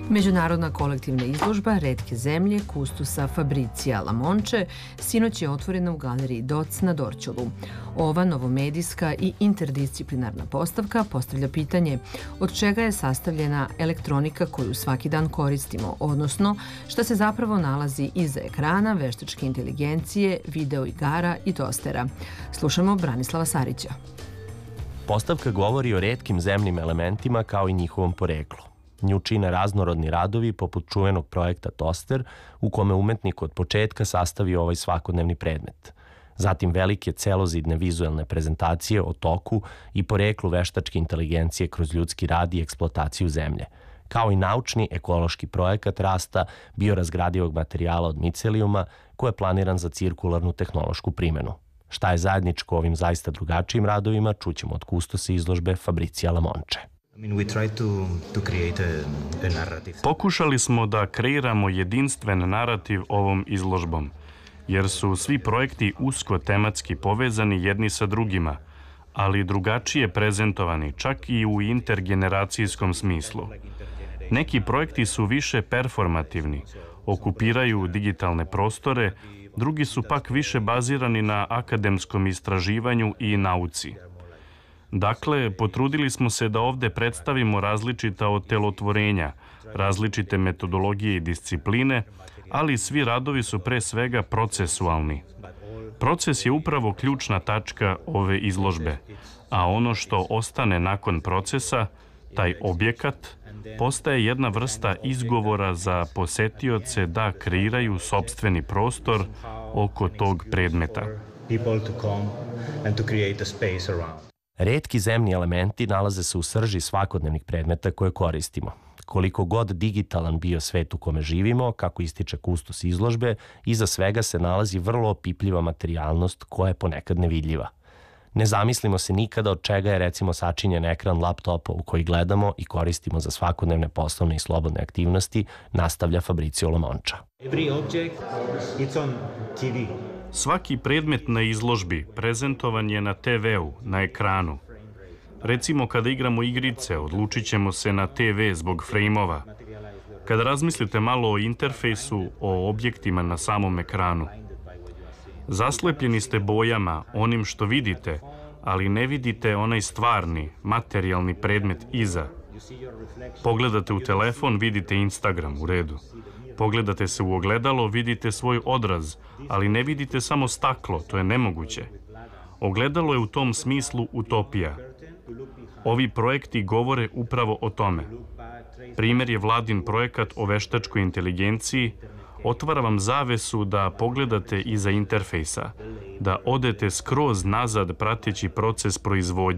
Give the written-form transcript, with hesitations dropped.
Međunarodna kolektivna izložba retke zemlje kustosa Fabricija Lamonče sinoć je otvorena u galeriji Doc na Dorćolu. Ova novomedijska i interdisciplinarna postavka postavlja pitanje od čega je sastavljena elektronika koju svaki dan koristimo, odnosno šta se zapravo nalazi iza ekrana, veštačke inteligencije, video igara i tostera. Slušamo Branislava Sarića. Postavka govori o retkim zemljim elementima kao i njihovom poreklu. Nju čine raznorodni radovi poput čuvenog projekta Toster, u kome umetnik od početka sastavio ovaj svakodnevni predmet. Zatim velike celozidne vizuelne prezentacije o toku i poreklu veštačke inteligencije kroz ljudski rad i eksploataciju zemlje, kao i naučni ekološki projekat rasta biorazgradivog materijala od micelijuma koji je planiran za cirkularnu tehnološku primenu. Šta je zajedničko ovim zaista drugačijim radovima, čućemo od kustosa izložbe Fabricija Lamonče. Pokušali smo da kreiramo jedinstven narativ ovom izložbom, jer su svi projekti usko tematski povezani jedni sa drugima, ali drugačije prezentovani, čak i u intergeneracijskom smislu. Neki projekti su više performativni, okupiraju digitalne prostore, drugi su pak više bazirani na akademskom istraživanju i nauci. Dakle, potrudili smo se da ovde predstavimo različita otelotvorenja, različite metodologije i discipline, ali svi radovi su pre svega procesualni. Proces je upravo ključna tačka ove izložbe, a ono što ostane nakon procesa, taj objekat, postaje jedna vrsta izgovora za posetioce da kreiraju sopstveni prostor oko tog predmeta. Retki zemni elementi nalaze se u srži svakodnevnih predmeta koje koristimo. Koliko god digitalan bio svet u kome živimo, kako ističe kustos izložbe, iza svega se nalazi vrlo opipljiva materijalnost koja je ponekad nevidljiva. Ne zamislimo se nikada od čega je recimo sačinjen ekran laptopa u koji gledamo i koristimo za svakodnevne poslovne i slobodne aktivnosti, nastavlja Fabricio Lamonča. Svaki predmet na izložbi prezentovan je na TV-u, na ekranu. Recimo, kada igramo igrice, odlučit ćemo se na TV zbog frejmova. Kada razmislite malo o interfejsu, o objektima na samom ekranu. Zaslepljeni ste bojama, onim što vidite, ali ne vidite onaj stvarni, materijalni predmet iza. Pogledate u telefon, vidite Instagram, u redu. Pogledate se u ogledalo, vidite svoj odraz, ali ne vidite samo staklo, to je nemoguće. Ogledalo je u tom smislu utopija. Ovi projekti govore upravo o tome. Primer je Vladin projekat o veštačkoj inteligenciji, otvara vam zavesu da pogledate iza interfejsa, da odete skroz nazad prateći proces proizvodnje.